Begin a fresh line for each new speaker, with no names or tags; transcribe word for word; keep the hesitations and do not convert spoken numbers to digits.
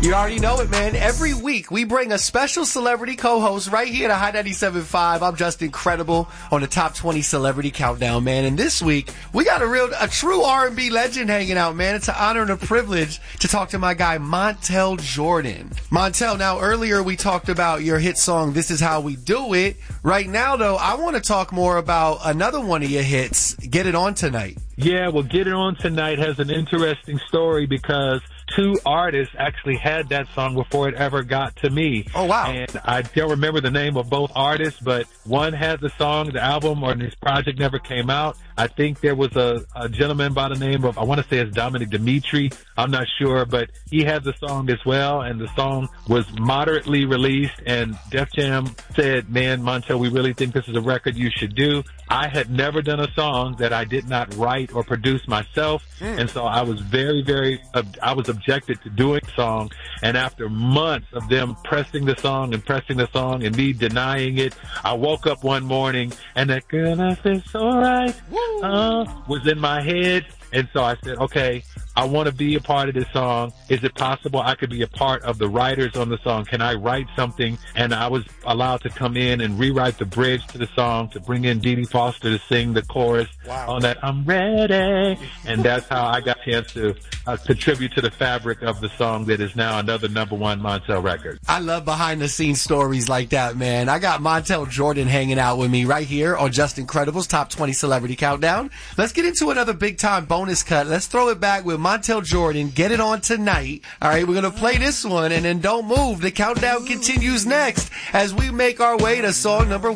You already know it, man. Every week, we bring a special celebrity co-host right here to Hot ninety-seven point five. I'm Justin Credible on the Top twenty Celebrity Countdown, man. And this week, we got a real, a true R and B legend hanging out, man. It's an honor and a privilege to talk to my guy, Montel Jordan. Montel, now earlier we talked about your hit song, This Is How We Do It. Right now, though, I want to talk more about another one of your hits, Get It On Tonight.
Yeah, well, Get It On Tonight has an interesting story because two artists actually had that song before it ever got to me.
Oh, wow.
And I don't remember the name of both artists, but one had the song, the album, or this project never came out. I think there was a, a gentleman by the name of, I want to say it's Dominic Dimitri. I'm not sure, but he had the song as well, and the song was moderately released, and Def Jam said, man, Montel, we really think this is a record you should do. I had never done a song that I did not write or produce myself, mm. and so I was very, very, uh, I was objected to doing the song, and after months of them pressing the song and pressing the song and me denying it, I woke up one morning, and that girl, I said, it's all right, uh, was in my head. And so I said, okay, I want to be a part of this song. Is it possible I could be a part of the writers on the song? Can I write something? And I was allowed to come in and rewrite the bridge to the song, to bring in Dee Dee Foster to sing the chorus wow. on that I'm ready. And that's how I got a chance to uh, contribute to the fabric of the song that is now another number one Montel record.
I love behind the scenes stories like that, man. I got Montel Jordan hanging out with me right here on Justin Credible's Top twenty Celebrity Countdown. Let's get into another big time bonus bonus cut. Let's throw it back with Montel Jordan. Get It On Tonight. All right, we're going to play this one, and then don't move. The countdown continues next as we make our way to song number